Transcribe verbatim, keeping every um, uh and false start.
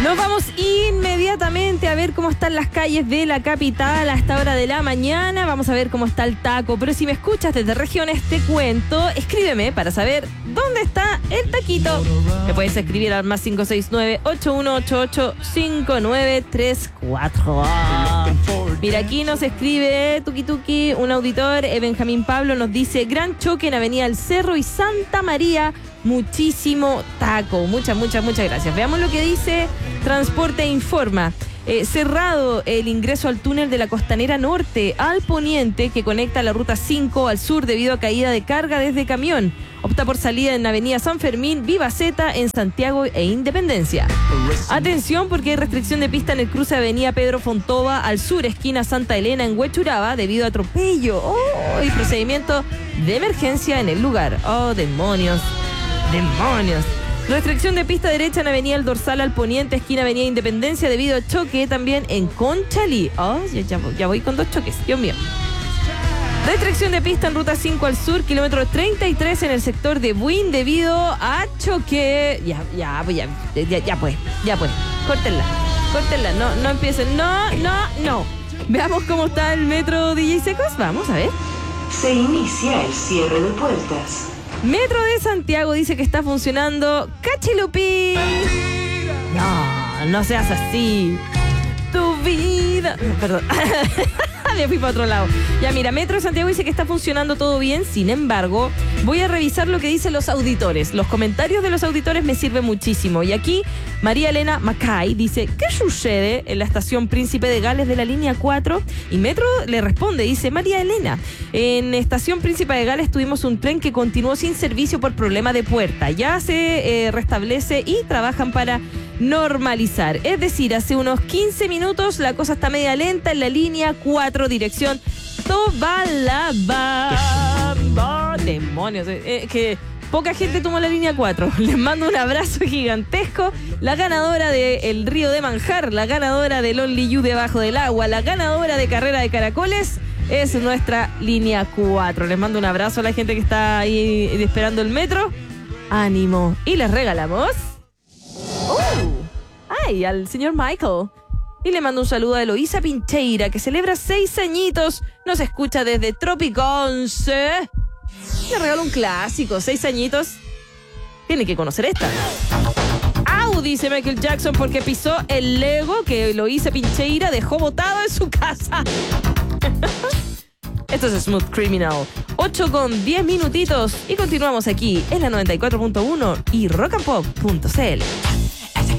Nos vamos inmediatamente a ver cómo están las calles de la capital a esta hora de la mañana. Vamos a ver cómo está el taco. Pero si me escuchas desde regiones, te cuento. Escríbeme para saber dónde está el taquito. Me puedes escribir al más cinco seis nueve, ocho uno ocho ocho, cinco nueve tres cuatro. Mira, aquí nos escribe Tuki Tuki, un auditor, eh, Benjamín Pablo, nos dice: gran choque en Avenida El Cerro y Santa María. Muchísimo taco. Muchas, muchas, muchas gracias. Veamos lo que dice Transporte Informa. Eh, cerrado el ingreso al túnel de la Costanera Norte al poniente que conecta la ruta cinco al sur debido a caída de carga desde camión. Opta por salida en Avenida San Fermín, Vivaceta, en Santiago e Independencia. Atención porque hay restricción de pista en el cruce de Avenida Pedro Fontova al sur, esquina Santa Elena en Huechuraba, debido a atropello oh, y procedimiento de emergencia en el lugar. ¡Oh, demonios! ¡Demonios! Restricción de pista derecha en Avenida El Dorsal al poniente, esquina Avenida Independencia, debido a choque también en Conchalí. Oh, ya, ya, ya voy con dos choques, Dios mío. Restricción de pista en ruta cinco al sur, kilómetro treinta y tres en el sector de Buin, debido a choque. Ya, ya, ya, ya, ya pues, ya pues. Córtenla, córtenla, no, no empiecen. No, no, no. Veamos cómo está el metro D J Secos. Vamos a ver. Se inicia el cierre de puertas. Metro de Santiago dice que está funcionando. ¡Cachilupi! No, no seas así. Tu vida... Perdón. Me fui para otro lado. Ya mira, Metro de Santiago dice que está funcionando todo bien. Sin embargo, voy a revisar lo que dicen los auditores. Los comentarios de los auditores me sirven muchísimo. Y aquí, María Elena Macay dice: ¿qué sucede en la estación Príncipe de Gales de la línea cuatro? Y Metro le responde, dice: María Elena, en estación Príncipe de Gales tuvimos un tren que continuó sin servicio por problema de puerta. Ya se eh, restablece y trabajan para normalizar. Es decir, hace unos quince minutos la cosa está media lenta en la línea cuatro, dirección Tobalaba. Demonios, eh, que poca gente tomó la línea cuatro. Les mando un abrazo gigantesco. La ganadora de El Río de Manjar, la ganadora del Only You debajo del agua, la ganadora de Carrera de Caracoles es nuestra línea cuatro. Les mando un abrazo a la gente que está ahí esperando el metro. Ánimo. Y les regalamos Uh, ay, al señor Michael. Y le mando un saludo a Eloísa Pincheira, que celebra seis añitos. Nos escucha desde Tropiconce. Le regalo un clásico, seis añitos. Tiene que conocer esta. ¡Au! Dice Michael Jackson porque pisó el Lego que Eloísa Pincheira dejó botado en su casa. Esto es Smooth Criminal. ocho con diez minutitos. Y continuamos aquí en la noventa y cuatro punto uno y rock and pop punto c l.